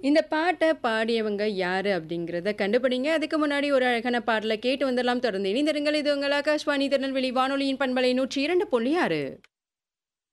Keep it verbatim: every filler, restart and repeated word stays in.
இந்த பாட்ட பாடியவங்க யாரு அப்படிங்கிறத கண்டுபிடிங்க. அதுக்கு முன்னாடி ஒரு அழகான பாடல கேட்டு வந்துடலாம். தொடர்ந்து இணைந்திருங்கள். இது உங்கள் ஆகாஷ்வாணி திருநெல்வேலி வானொலியின் பண்பலை நூற்றி இரண்டு புள்ளி ஆறு.